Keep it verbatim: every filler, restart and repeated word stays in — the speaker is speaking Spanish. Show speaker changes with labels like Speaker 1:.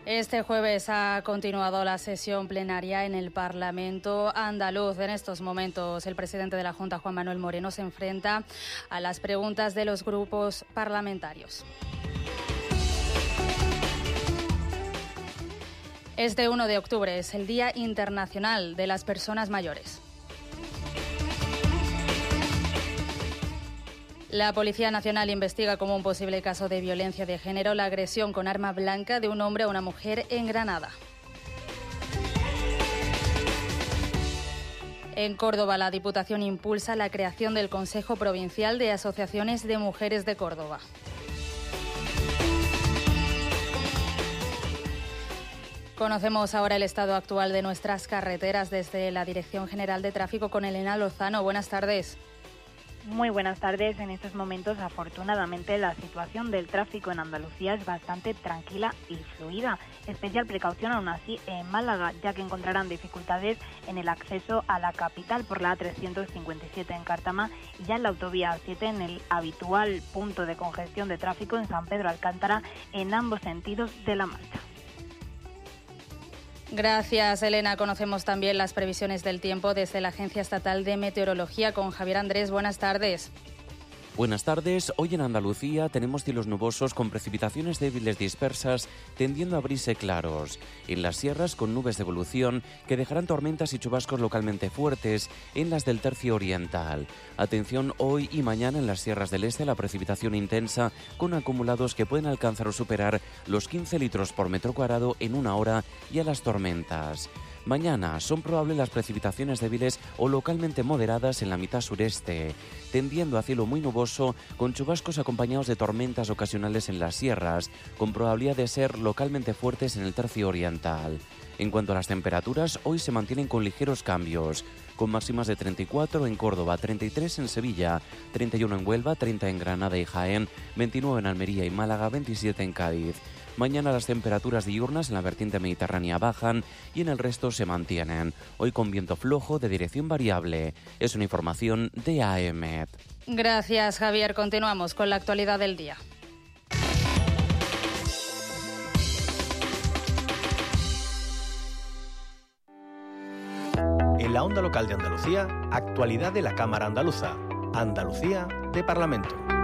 Speaker 1: Este jueves ha continuado la sesión plenaria en el Parlamento andaluz. En estos momentos, el presidente de la Junta, Juan Manuel Moreno, se enfrenta a las preguntas de los grupos parlamentarios. Este uno de octubre es el Día Internacional de las Personas Mayores. La Policía Nacional investiga como un posible caso de violencia de género la agresión con arma blanca de un hombre a una mujer en Granada. En Córdoba, la Diputación impulsa la creación del Consejo Provincial de Asociaciones de Mujeres de Córdoba. Conocemos ahora el estado actual de nuestras carreteras desde la Dirección General de Tráfico con Elena Lozano. Buenas tardes.
Speaker 2: Muy buenas tardes. En estos momentos, afortunadamente, la situación del tráfico en Andalucía es bastante tranquila y fluida. Especial precaución aún así en Málaga, ya que encontrarán dificultades en el acceso a la capital por la A trescientos cincuenta y siete en Cártama y ya en la autovía A siete en el habitual punto de congestión de tráfico en San Pedro Alcántara en ambos sentidos de la marcha.
Speaker 1: Gracias, Elena. Conocemos también las previsiones del tiempo desde la Agencia Estatal de Meteorología con Javier Andrés. Buenas tardes.
Speaker 3: Buenas tardes. Hoy en Andalucía tenemos cielos nubosos con precipitaciones débiles dispersas tendiendo a abrirse claros. En las sierras con nubes de evolución que dejarán tormentas y chubascos localmente fuertes en las del tercio oriental. Atención hoy y mañana en las sierras del este a la precipitación intensa con acumulados que pueden alcanzar o superar los quince litros por metro cuadrado en una hora y a las tormentas. Mañana son probables las precipitaciones débiles o localmente moderadas en la mitad sureste, tendiendo a cielo muy nuboso con chubascos acompañados de tormentas ocasionales en las sierras, con probabilidad de ser localmente fuertes en el tercio oriental. En cuanto a las temperaturas, hoy se mantienen con ligeros cambios, con máximas de treinta y cuatro en Córdoba, treinta y tres en Sevilla, treinta y uno en Huelva, treinta en Granada y Jaén, veintinueve en Almería y Málaga, veintisiete en Cádiz. Mañana las temperaturas diurnas en la vertiente mediterránea bajan y en el resto se mantienen. Hoy con viento flojo de dirección variable. Es una información de A E M E T.
Speaker 1: Gracias, Javier. Continuamos con la actualidad del día.
Speaker 4: En la onda local de Andalucía, actualidad de la Cámara Andaluza. Andalucía de Parlamento.